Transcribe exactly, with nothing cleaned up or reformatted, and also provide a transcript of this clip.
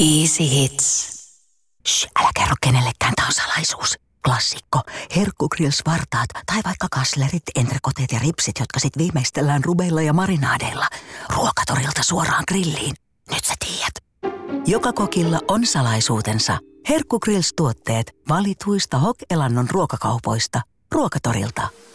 Easy Hits. Shh, älä kerro kenellekään, tää on salaisuus. Klassikko. Herkkugrills vartaat tai vaikka kaslerit, entrekoteet ja ripsit, jotka sit viimeistellään rubeilla ja marinaadeilla. Ruokatorilta suoraan grilliin. Nyt sä tiedät. Joka kokilla on salaisuutensa. Herkkugrills-tuotteet valituista Hok-elannon ruokakaupoista. Ruokatorilta.